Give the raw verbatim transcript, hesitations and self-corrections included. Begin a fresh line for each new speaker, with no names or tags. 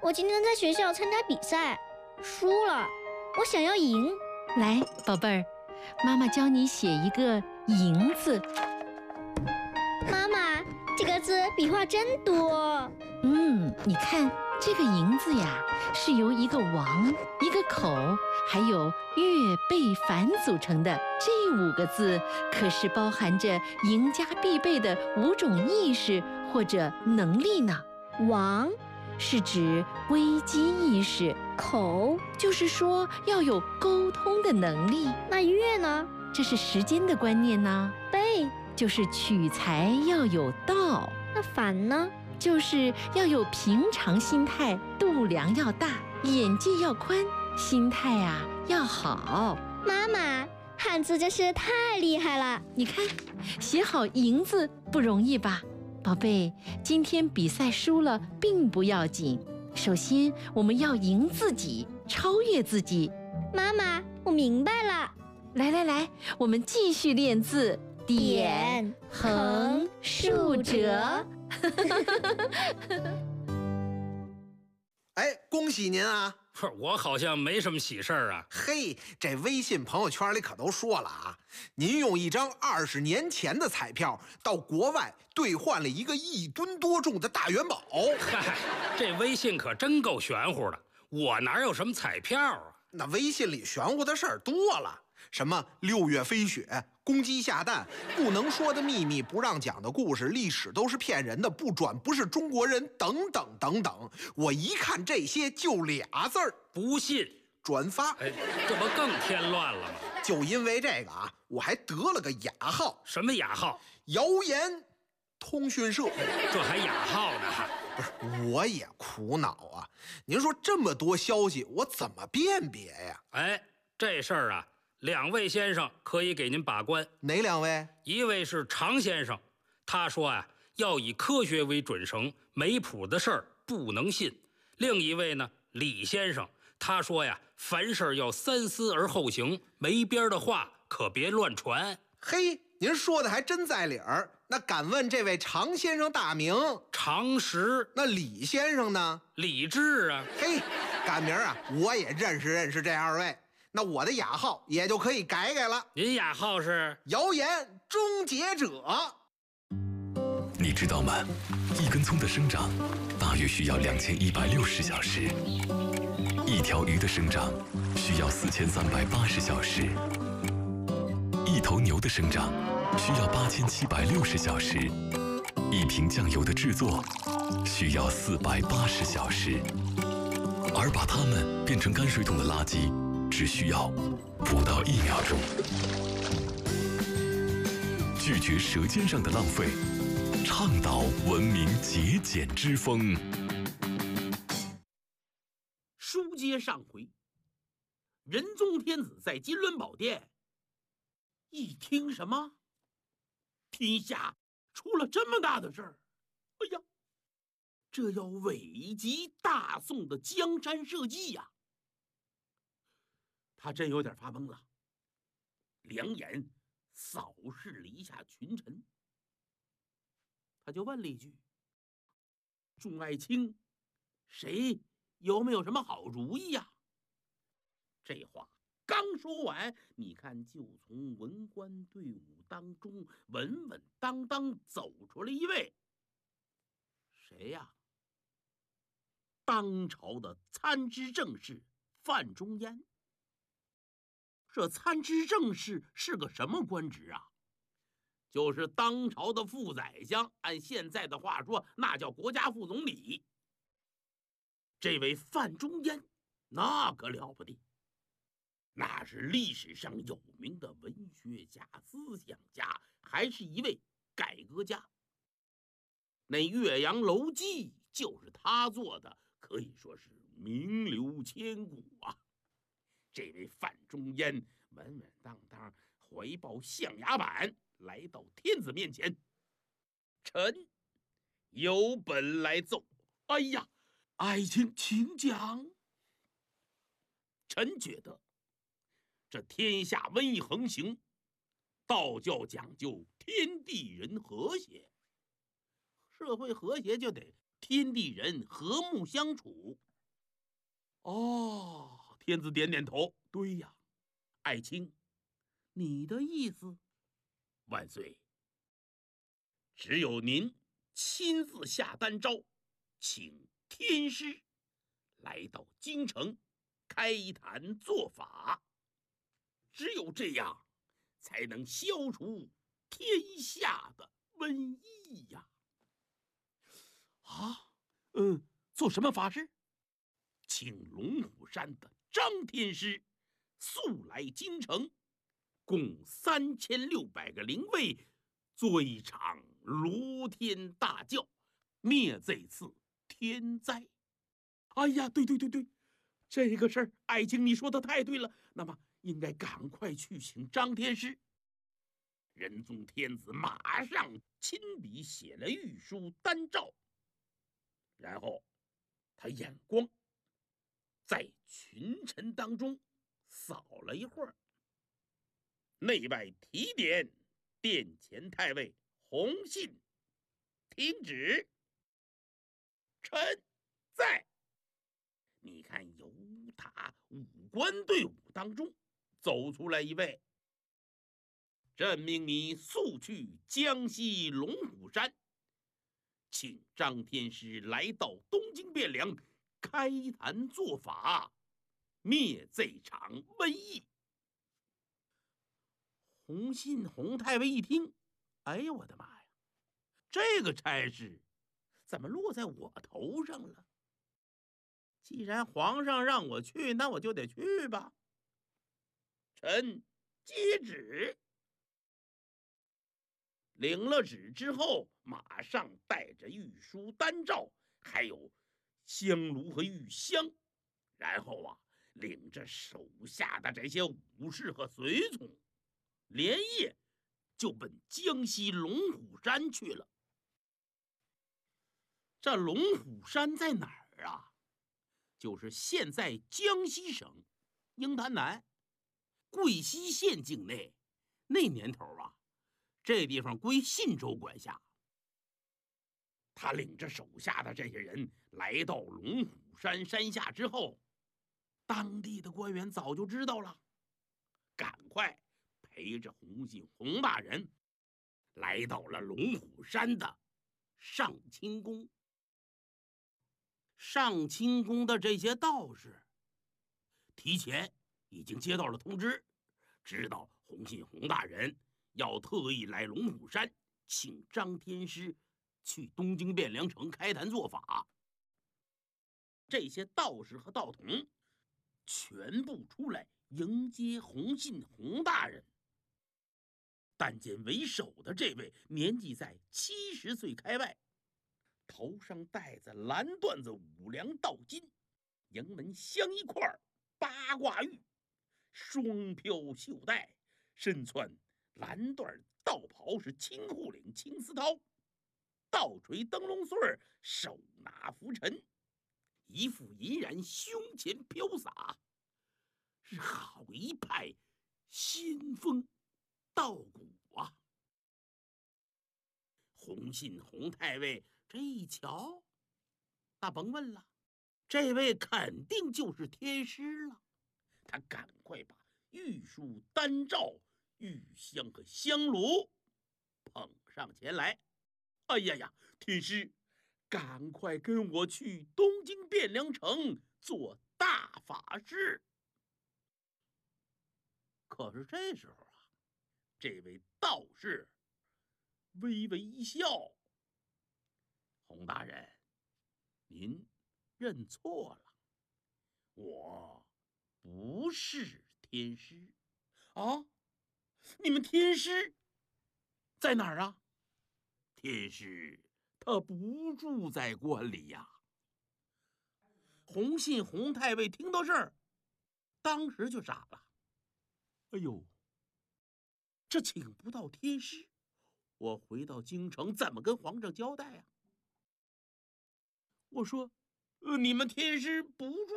我今天在学校参加比赛，输了，我想要赢。
来，宝贝儿，妈妈教你写一个“赢”字。
妈妈，这个字笔画真多。
嗯，你看这个“赢”字呀，是由一个王、一个口，还有月、贝、凡组成的。这五个字可是包含着赢家必备的五种意识或者能力呢。
王
是指危机意识，
口
就是说要有沟通的能力。
那月呢？
这是时间的观念呢。
贝
就是取材要有道。
那凡呢？
就是要有平常心态，度量要大，眼界要宽，心态啊要好。
妈妈，汉字真是太厉害了！
你看，写好“赢”字不容易吧？宝贝，今天比赛输了并不要紧，首先我们要赢自己，超越自己。
妈妈，我明白了。
来来来，我们继续练字。点、横、竖、折。
哎，恭喜您啊！
不是，我好像没什么喜事儿啊。
嘿，这微信朋友圈里可都说了啊，您用一张二十年前的彩票到国外兑换了一个一吨多重的大元宝。
嗨，这微信可真够玄乎的，我哪有什么彩票啊？
那微信里玄乎的事儿多了，什么六月飞雪、公鸡下蛋、不能说的秘密、不让讲的故事、历史都是骗人的、不转不是中国人，等等等等。我一看这些就俩字儿：
不信。
转发。
哎，这不更添乱了吗？
就因为这个啊，我还得了个雅号。
什么雅号？
谣言通讯社。
这还雅号呢？哈，
不是，我也苦恼啊。您说这么多消息，我怎么辨别呀？
哎，这事儿啊，两位先生可以给您把关。
哪两位？
一位是常先生，他说啊，要以科学为准绳，没谱的事儿不能信。另一位呢，李先生，他说呀，凡事要三思而后行，没边的话可别乱传。
嘿，您说的还真在理儿。那敢问这位常先生大名？
常识。
那李先生呢？
李志啊。
嘿，赶明儿啊，我也认识认识这二位。那我的雅号也就可以改改了。
您雅号是
谣言终结者。
你知道吗？一根葱的生长大约需要两千一百六十小时，一条鱼的生长需要四千三百八十小时，一头牛的生长需要八千七百六十小时，一瓶酱油的制作需要四百八十小时，而把它们变成泔水桶的垃圾只需要不到一秒钟。拒绝舌尖上的浪费，倡导文明节俭之风。
书接上回，仁宗天子在金銮宝殿一听什么，天下出了这么大的事儿，哎呀，这要危及大宋的江山社稷呀！他真有点发懵了，两眼扫视了一下群臣，他就问了一句：“众爱卿，谁有没有什么好主意呀？”这话刚说完，你看，就从文官队伍当中稳稳当当走出来一位，谁呀？当朝的参知政事范仲淹。这参知政事是个什么官职啊？就是当朝的副宰相，按现在的话说，那叫国家副总理。这位范仲淹，那可了不得，那是历史上有名的文学家、思想家，还是一位改革家。那《岳阳楼记》就是他做的，可以说是名留千古啊。这位范仲淹稳稳当当怀抱象牙板，来到天子面前：“臣有本来奏。”哎呀，爱卿请讲。臣觉得这天下瘟疫横行，道教讲究天地人和谐，社会和谐就得天地人和睦相处。 哦，天子点点头，对呀，爱卿，你的意思？万岁。只有您亲自下丹诏，请天师来到京城开坛做法，只有这样，才能消除天下的瘟疫呀！啊，嗯，做什么法事？请龙虎山的张天师速来京城，共三千六百个灵位，做一场炉天大教，灭这次天灾。哎呀，对对对对，这个事儿，爱卿你说的太对了。那么应该赶快去请张天师。仁宗天子马上亲笔写了御书丹诏，然后他眼光在群臣当中扫了一会儿，内外提点殿前太尉洪信，听旨。臣在。你看，由他武官队伍当中走出来一位，朕命你速去江西龙虎山，请张天师来到东京汴梁开坛做法，灭这场瘟疫。洪信洪太尉一听，哎呀，我的妈呀，这个差事怎么落在我头上了？既然皇上让我去，那我就得去吧。臣接旨。领了旨之后，马上带着御书丹诏，还有香炉和玉香，然后啊，领着手下的这些武士和随从，连夜就奔江西龙虎山去了。这龙虎山在哪儿啊？就是现在江西省鹰潭南贵溪县境内。那年头啊，这地方归信州管辖。他领着手下的这些人来到龙虎山山下之后，当地的官员早就知道了，赶快陪着洪信洪大人来到了龙虎山的上清宫。上清宫的这些道士提前已经接到了通知，知道洪信洪大人要特意来龙虎山请张天师去东京汴梁城开坛做法。这些道士和道童全部出来迎接洪信洪大人。但见为首的这位年纪在七十岁开外，头上戴着蓝缎子五梁道巾，营门镶一块八卦玉，双飘袖带，身穿蓝缎道袍，是青护领青丝绦，倒垂灯笼穗，手拿拂尘，一副银髯胸前飘洒，是好一派仙风道骨啊！洪信洪太尉这一瞧，那甭问了，这位肯定就是天师了。他赶快把玉书丹诏、玉香和香炉捧上前来。哎呀呀，天师，赶快跟我去东京汴梁城做大法事。可是这时候啊，这位道士微微一笑：“洪大人，您认错了，我不是天师啊！你们天师在哪儿啊？天师他不住在关里呀。”洪信洪太尉听到这儿，当时就傻了。哎呦，这请不到天师，我回到京城怎么跟皇上交代呀？我说，呃，你们天师不住